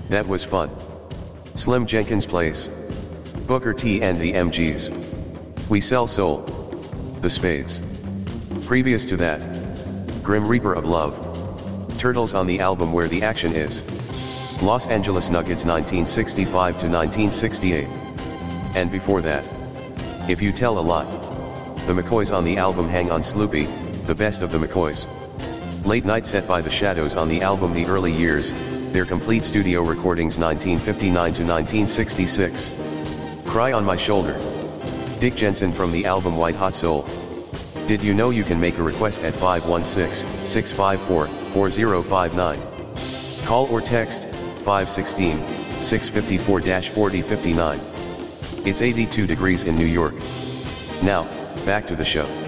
That was fun. Slim Jenkins Place. Booker T and the MGs. We Sell Soul. The Spades. Previous to that, Grim Reaper of Love. Turtles on the album Where the Action Is. Los Angeles Nuggets 1965 to 1968. And before that, If You Tell a Lot. The McCoys on the album Hang On Sloopy, the best of the McCoys. Late Night Set by the Shadows on the album The Early Years, their complete studio recordings 1959 to 1966. Cry on My Shoulder. Dick Jensen from the album White Hot Soul. Did you know you can make a request at 516-654-4059? Call or text 516-654-4059. It's 82 degrees in New York. Now, back to the show.